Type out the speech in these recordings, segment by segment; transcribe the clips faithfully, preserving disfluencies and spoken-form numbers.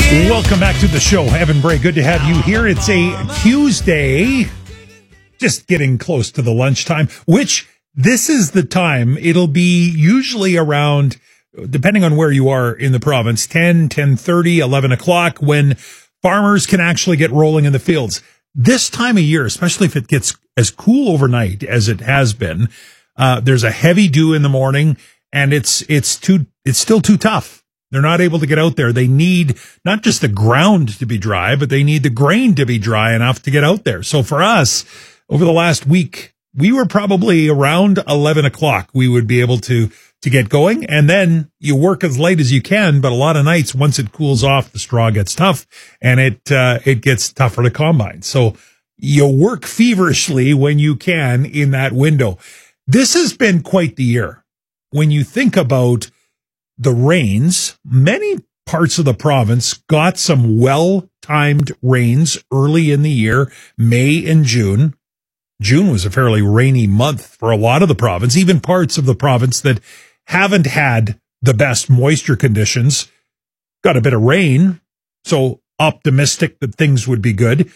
Welcome back to the show. Evan Bray, good to have you here. It's a Tuesday, just getting close to the lunchtime, which this is the time. It'll be usually around, depending on where you are in the province, ten, ten thirty, eleven o'clock, when farmers can actually get rolling in the fields. This time of year, especially if it gets as cool overnight as it has been, uh, there's a heavy dew in the morning, and it's it's too it's still too tough. They're not able to get out there. They need not just the ground to be dry, but they need the grain to be dry enough to get out there. So for us, over the last week, we were probably around eleven o'clock. We would be able to, to get going. And then you work as late as you can. But a lot of nights, once it cools off, the straw gets tough and it, uh, it gets tougher to combine. So you work feverishly when you can in that window. This has been quite the year. When you think about the rains, many parts of the province got some well-timed rains early in the year, May and June. June was a fairly rainy month for a lot of the province, even parts of the province that haven't had the best moisture conditions got a bit of rain, so optimistic that things would be good.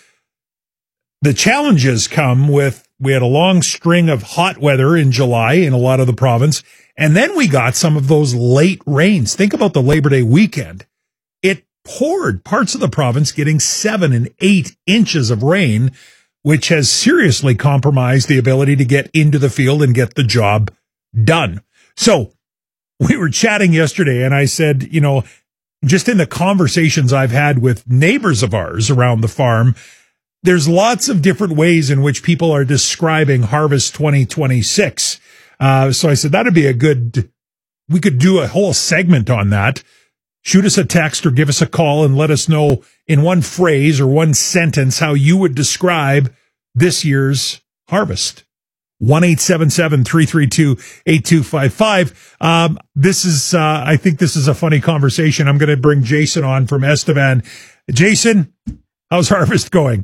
The challenges come with, we had a long string of hot weather in July in a lot of the province, and then we got some of those late rains. Think about the Labor Day weekend. It poured, parts of the province getting seven and eight inches of rain, which has seriously compromised the ability to get into the field and get the job done. So we were chatting yesterday, and I said, you know, just in the conversations I've had with neighbors of ours around the farm, there's lots of different ways in which people are describing Harvest twenty twenty-six. Uh, so I said, that'd be a good, we could do a whole segment on that. Shoot us a text or give us a call and let us know in one phrase or one sentence how you would describe this year's harvest. one eight seven seven, three three two, eight two five five. Um, this is, uh, I think this is a funny conversation. I'm going to bring Jason on from Estevan. Jason, how's harvest going?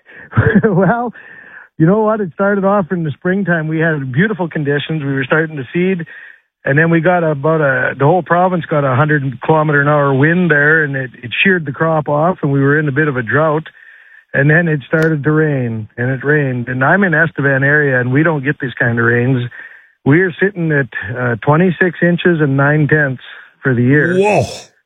Well, you know what? It started off in the springtime. We had beautiful conditions. We were starting to seed, and then we got about a, the whole province got a hundred kilometer an hour wind there, and it, it sheared the crop off, and we were in a bit of a drought. And then it started to rain, and it rained. And I'm in Estevan area, and we don't get these kind of rains. We are sitting at uh, twenty-six inches and nine tenths for the year. Whoa.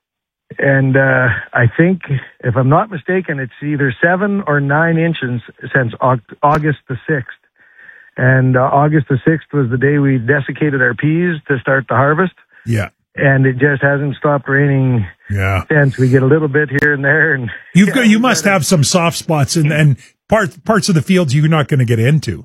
And uh, I think, if I'm not mistaken, it's either seven or nine inches since August the sixth. And uh, August the sixth was the day we desiccated our peas to start the harvest. Yeah. And it just hasn't stopped raining yeah. since. We get a little bit here and there. And You've yeah, got, you must have some soft spots and, and parts parts of the fields you're not going to get into.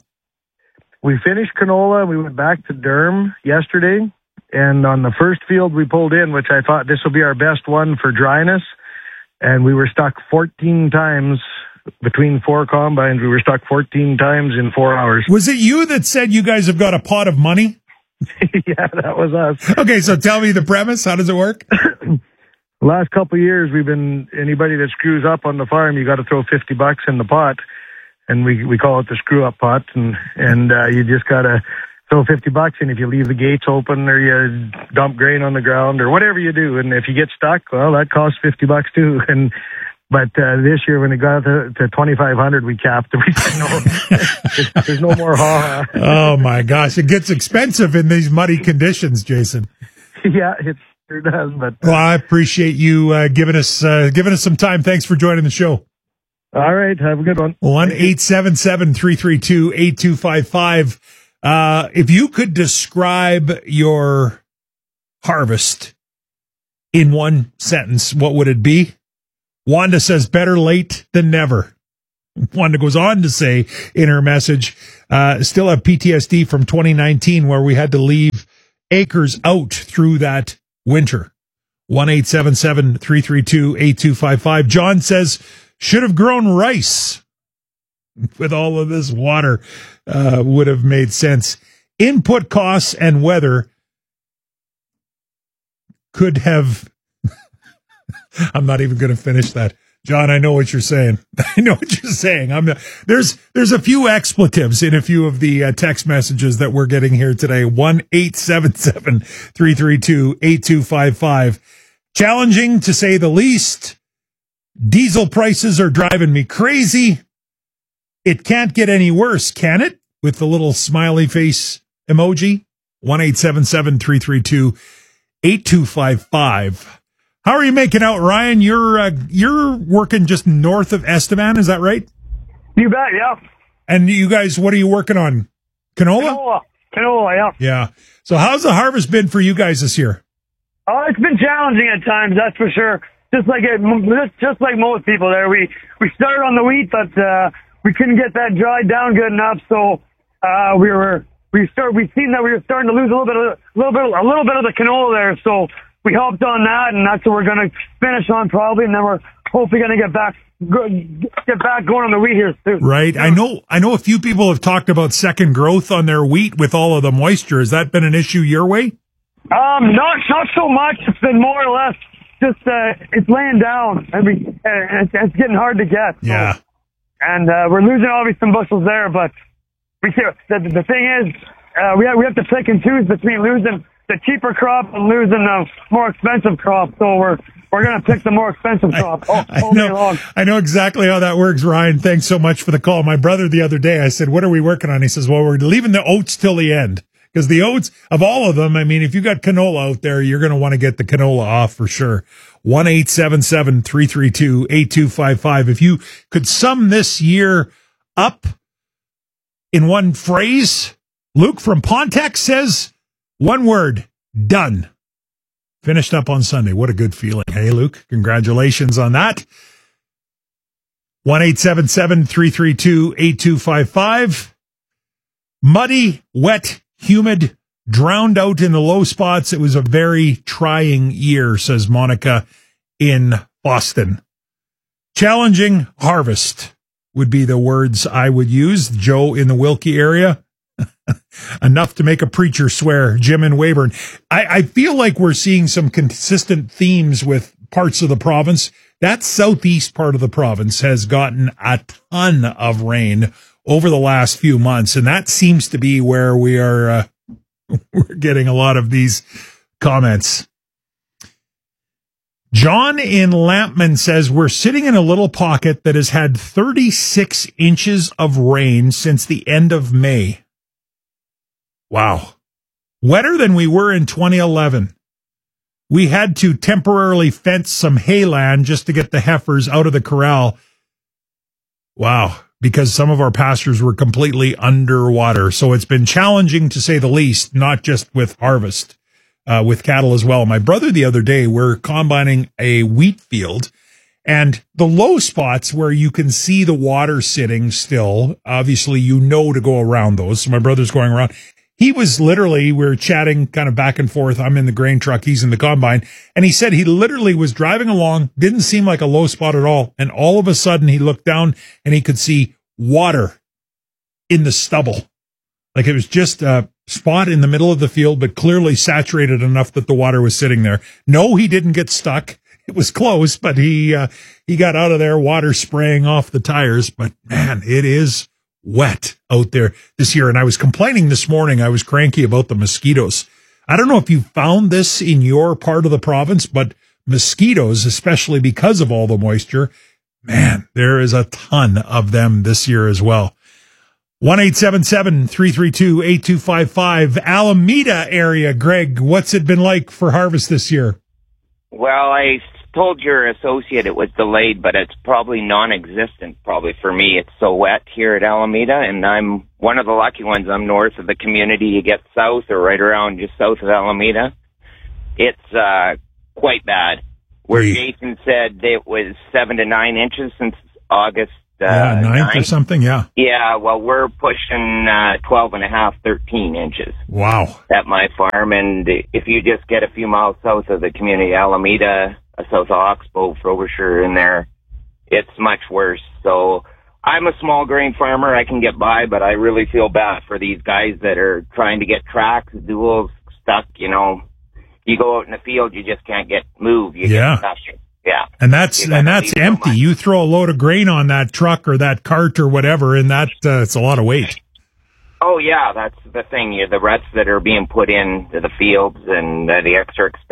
We finished canola. We went back to Durham yesterday. And on the first field we pulled in, which I thought this will be our best one for dryness, and we were stuck fourteen times between four combines. We were stuck fourteen times in four hours. Was it you that said you guys have got a pot of money? Yeah, that was us. Okay, so tell me the premise. How does it work? The last couple of years, we've been, anybody that screws up on the farm, you got to throw fifty bucks in the pot, and we we call it the screw up pot, and and uh, you just got to throw fifty bucks in if you leave the gates open or you dump grain on the ground or whatever you do. And if you get stuck, well, that costs fifty bucks too. And, but, uh, this year when it got to, to twenty-five hundred, we capped it. We said, no, there's, there's no more ha. Oh my gosh. It gets expensive in these muddy conditions, Jason. Yeah, it sure does. But, uh, well, I appreciate you, uh, giving us, uh, giving us some time. Thanks for joining the show. All right. Have a good one. one eight seven seven, three three two, eight two five five. Uh, if you could describe your harvest in one sentence, what would it be? Wanda says better late than never. Wanda goes on to say in her message, uh, still have P T S D from twenty nineteen where we had to leave acres out through that winter. one eight seven seven, three three two, eight two five five. John says should have grown rice. With all of this water, uh, would have made sense. Input costs and weather could have, I'm not even going to finish that. John, I know what you're saying. I know what you're saying. I'm not, there's, there's a few expletives in a few of the uh, text messages that we're getting here today. one eight seven seven, three three two, eight two five five. Challenging to say the least. Diesel prices are driving me crazy. It can't get any worse, can it? With the little smiley face emoji. one eight seven seven, three three two, eight two five five. How are you making out, Ryan? You're uh, you're working just north of Estevan, is that right? You bet, yeah. And you guys, what are you working on? Canola? Canola, canola, yeah. Yeah. So how's the harvest been for you guys this year? Oh, it's been challenging at times, that's for sure. Just like it, just like most people there, we we started on the wheat, but uh, we couldn't get that dried down good enough, so uh, we were we start we seen that we were starting to lose a little bit of a little bit a little bit of the canola there, so we helped on that, and that's what we're going to finish on probably, and then we're hopefully going to get back get back going on the wheat here soon. Right. I know. I know a few people have talked about second growth on their wheat with all of the moisture. Has that been an issue your way? Um, not not so much. It's been more or less just uh, it's laying down. I mean, uh, it's, it's getting hard to get. So. Yeah. And uh, we're losing obviously some bushels there, but we can't, the, the thing is, uh, we have we have to pick and choose between losing the cheaper crop and losing the more expensive crop. So we're we're gonna pick the more expensive crop all, I, I all day know, long. I know exactly how that works, Ryan. Thanks so much for the call. My brother the other day, I said, "What are we working on?" He says, "Well, we're leaving the oats till the end." Because the oats, of all of them, I mean, if you got canola out there, you're going to want to get the canola off for sure. one eight seven seven, three three two, eight two five five. If you could sum this year up in one phrase, Luke from Pontiac says one word, done. Finished up on Sunday. What a good feeling. Hey, Luke, congratulations on that. one eight seven seven, three three two, eight two five five. Muddy, wet, humid, drowned out in the low spots. It was a very trying year, says Monica in Boston. Challenging harvest would be the words I would use. Joe in the Wilkie area. Enough to make a preacher swear. Jim in Weyburn. I, I feel like we're seeing some consistent themes with parts of the province. That southeast part of the province has gotten a ton of rain over the last few months, and that seems to be where we are uh, we're getting a lot of these comments. John in Lampman says, we're sitting in a little pocket that has had thirty-six inches of rain since the end of May. Wow. Wetter than we were in twenty eleven. We had to temporarily fence some hayland just to get the heifers out of the corral. Wow. Because some of our pastures were completely underwater. So it's been challenging to say the least, not just with harvest, uh, with cattle as well. My brother the other day, we're combining a wheat field, and the low spots where you can see the water sitting still, obviously you know to go around those. So my brother's going around. He was literally, we were chatting kind of back and forth. I'm in the grain truck. He's in the combine. And he said he literally was driving along, didn't seem like a low spot at all. And all of a sudden he looked down and he could see water in the stubble. Like it was just a spot in the middle of the field, but clearly saturated enough that the water was sitting there. No, he didn't get stuck. It was close, but he, uh, he got out of there, water spraying off the tires. But man, it is wet out there this year. And I was complaining this morning, I was cranky about the mosquitoes. I don't know if you found this in your part of the province, but mosquitoes, especially because of all the moisture, man, there is a ton of them this year as well. one eight seven seven, three three two, eight two five five. Alameda area, Greg, what's it been like for harvest this year? Well, I told your associate it was delayed, but it's probably non-existent probably for me. It's so wet here at Alameda, and I'm one of the lucky ones. I'm north of the community. You get south or right around just south of Alameda. It's uh, quite bad. Where Wait. Jason said it was seven to nine inches since August uh, yeah, ninth ninth. or something, yeah. Yeah, well, we're pushing uh, twelve and a half, thirteen inches. Wow. At my farm, and if you just get a few miles south of the community, Alameda, south of Oxbow, Frobisher in there, it's much worse. So I'm a small grain farmer. I can get by, but I really feel bad for these guys that are trying to get tracks, duals, stuck, you know. You go out in the field, you just can't get moved. You Yeah. get stuck. Yeah. And that's and that's empty. So you throw a load of grain on that truck or that cart or whatever, and that uh, it's a lot of weight. Oh, yeah, that's the thing. You, the ruts that are being put into the fields and uh, the extra expense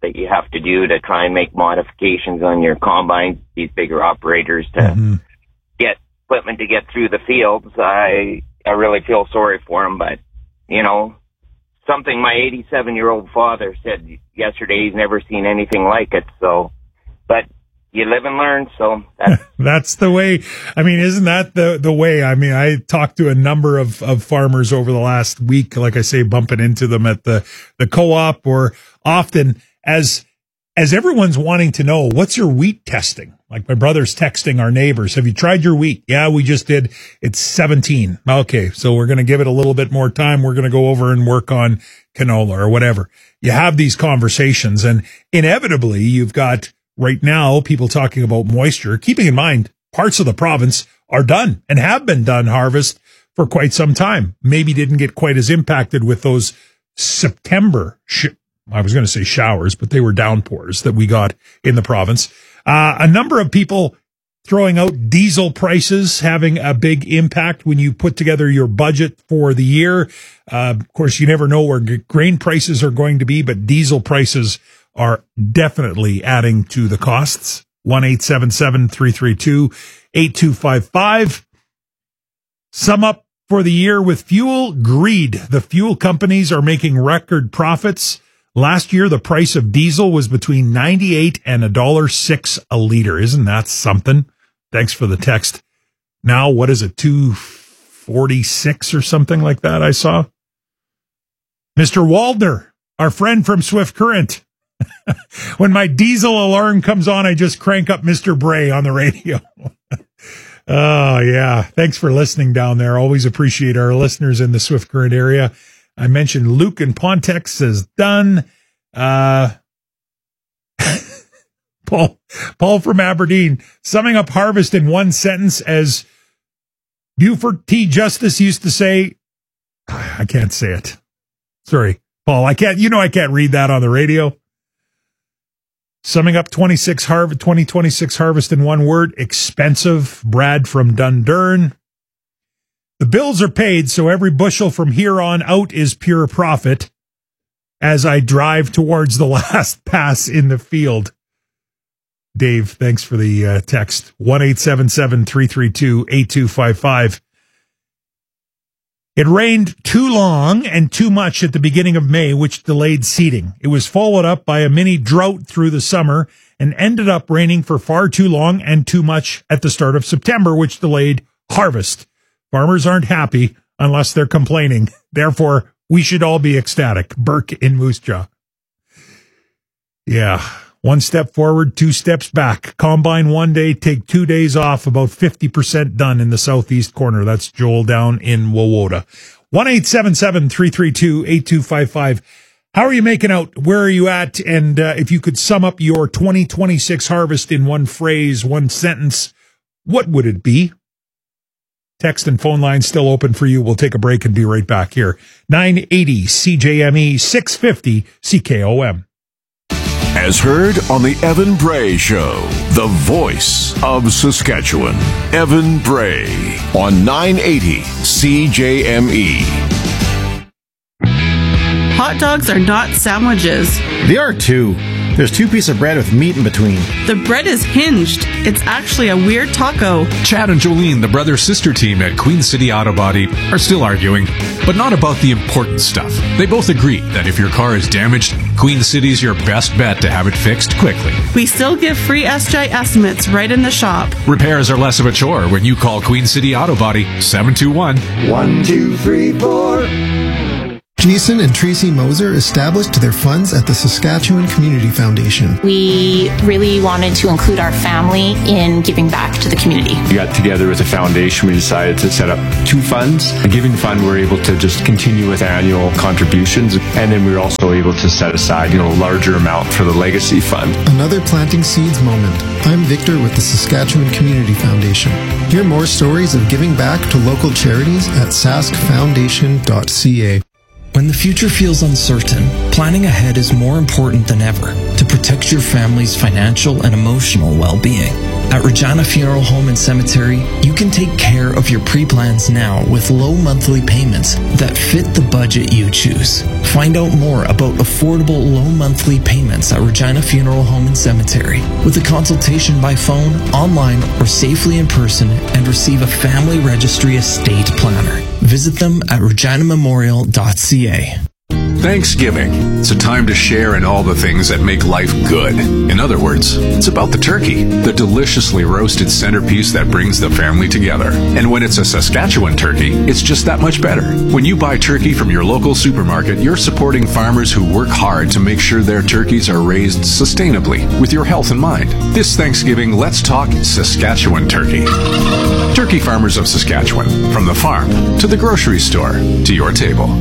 that you have to do to try and make modifications on your combine, these bigger operators to mm-hmm. get equipment to get through the fields. I I really feel sorry for them, but, you know, something my eighty-seven-year-old father said yesterday, he's never seen anything like it, so, but you live and learn, so that's... that's the way. I mean, isn't that the, the way? I mean, I talked to a number of, of farmers over the last week, like I say, bumping into them at the, the co-op, or often as, as everyone's wanting to know, what's your wheat testing? Like my brother's texting our neighbors, have you tried your wheat? Yeah, we just did. It's seventeen. Okay, so we're going to give it a little bit more time. We're going to go over and work on canola or whatever. You have these conversations, and inevitably you've got right now people talking about moisture, keeping in mind parts of the province are done and have been done harvest for quite some time. Maybe didn't get quite as impacted with those September, sh- I was going to say showers, but they were downpours that we got in the province. Uh, a number of people throwing out diesel prices having a big impact when you put together your budget for the year. Uh, of course, you never know where g- grain prices are going to be, but diesel prices are definitely adding to the costs. one eight seven seven, three three two, eight two five five. Sum up for the year with fuel. Greed. The fuel companies are making record profits. Last year, the price of diesel was between ninety-eight and one dollar six a liter. Isn't that something? Thanks for the text. Now, what is it, two forty-six or something like that I saw? Mister Waldner, our friend from Swift Current. When my diesel alarm comes on, I just crank up Mister Bray on the radio. Oh, yeah. Thanks for listening down there. Always appreciate our listeners in the Swift Current area. I mentioned Luke in Pontex says done. Uh, Paul, Paul from Aberdeen, summing up harvest in one sentence, as Buford T. Justice used to say. I can't say it. Sorry, Paul. I can't, you know, I can't read that on the radio. Summing up twenty-six harvest, twenty twenty-six harvest in one word, expensive. Brad from Dundurn. The bills are paid, so every bushel from here on out is pure profit as I drive towards the last pass in the field. Dave, thanks for the uh, text. one eight seven seven, three three two, eight two five five. It rained too long and too much at the beginning of May, which delayed seeding. It was followed up by a mini drought through the summer and ended up raining for far too long and too much at the start of September, which delayed harvest. Farmers aren't happy unless they're complaining. Therefore, we should all be ecstatic. Burke in Moose Jaw. Yeah. One step forward, two steps back. Combine one day, take two days off, about fifty percent done in the southeast corner. That's Joel down in Wawota. one eight seven seven, three three two, eight two five five. How are you making out? Where are you at? And uh, if you could sum up your twenty twenty-six harvest in one phrase, one sentence, what would it be? Text and phone line still open for you. We'll take a break and be right back here. nine eighty C J M E, six fifty C K O M. As heard on the Evan Bray Show, the voice of Saskatchewan. Evan Bray on nine eighty C J M E. Hot dogs are not sandwiches. They are too. There's two pieces of bread with meat in between. The bread is hinged. It's actually a weird taco. Chad and Jolene, the brother-sister team at Queen City Auto Body, are still arguing, but not about the important stuff. They both agree that if your car is damaged, Queen City's your best bet to have it fixed quickly. We still give free S G I estimates right in the shop. Repairs are less of a chore when you call Queen City Auto Body, seven two one, one two three four. Jason and Tracy Moser established their funds at the Saskatchewan Community Foundation. We really wanted to include our family in giving back to the community. We got together as a foundation. We decided to set up two funds. The Giving Fund, we're able to just continue with annual contributions. And then we were also able to set aside, you know, a larger amount for the Legacy Fund. Another planting seeds moment. I'm Victor with the Saskatchewan Community Foundation. Hear more stories of giving back to local charities at sask foundation dot c a. When the future feels uncertain, planning ahead is more important than ever to protect your family's financial and emotional well-being. At Regina Funeral Home and Cemetery, you can take care of your pre-plans now with low monthly payments that fit the budget you choose. Find out more about affordable low monthly payments at Regina Funeral Home and Cemetery with a consultation by phone, online, or safely in person, and receive a family registry estate planner. Visit them at regina memorial dot c a. Thanksgiving. It's a time to share in all the things that make life good. In other words, it's about the turkey, the deliciously roasted centerpiece that brings the family together. And when it's a Saskatchewan turkey, it's just that much better. When you buy turkey from your local supermarket, you're supporting farmers who work hard to make sure their turkeys are raised sustainably with your health in mind. This Thanksgiving, let's talk Saskatchewan turkey. Turkey farmers of Saskatchewan, from the farm to the grocery store to your table.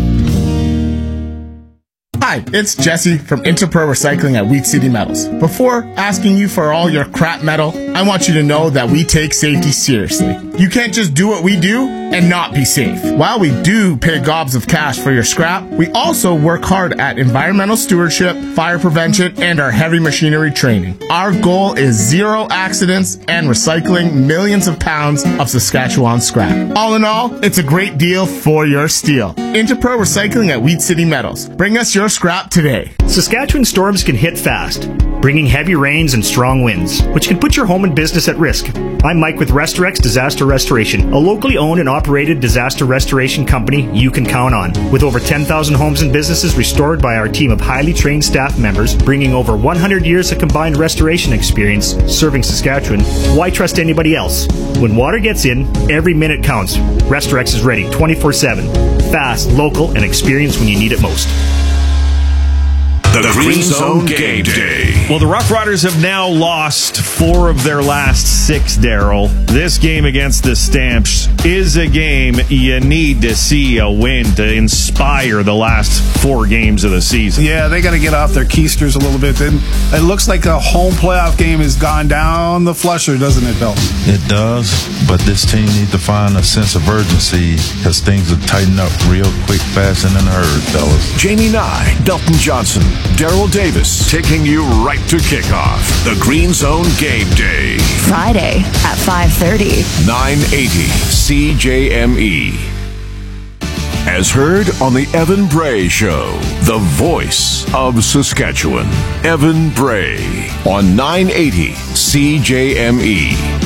Hi, it's Jesse from Interpro Recycling at Wheat City Metals. Before asking you for all your crap metal, I want you to know that we take safety seriously. You can't just do what we do and not be safe. While we do pay gobs of cash for your scrap, we also work hard at environmental stewardship, fire prevention, and our heavy machinery training. Our goal is zero accidents and recycling millions of pounds of Saskatchewan scrap. All in all, it's a great deal for your steel. Interpro Recycling at Wheat City Metals. Bring us your scrap today. Saskatchewan storms can hit fast, bringing heavy rains and strong winds, which can put your home and business at risk. I'm Mike with Restorex Disaster Restoration, a locally owned and operated disaster restoration company you can count on. With over ten thousand homes and businesses restored by our team of highly trained staff members, bringing over one hundred years of combined restoration experience serving Saskatchewan, why trust anybody else? When water gets in, every minute counts. Restorex is ready twenty-four seven. Fast, local, and experienced when you need it most. The, the Green Zone Game Day. Well, the Rough Riders have now lost four of their last six, Daryl. This game against the Stamps is a game you need to see a win to inspire the last four games of the season. Yeah, they got to get off their keisters a little bit. Then it looks like a home playoff game has gone down the flusher, doesn't it, Bill? It does, but this team needs to find a sense of urgency because things will tighten up real quick, fast, and in a hurry, fellas. Jamie Nye, Dalton Johnson, Daryl Davis, taking you right to kickoff. The Green Zone Game Day. Friday at five thirty. nine eighty C J M E. As heard on the Evan Bray Show, the voice of Saskatchewan. Evan Bray on nine eighty C J M E.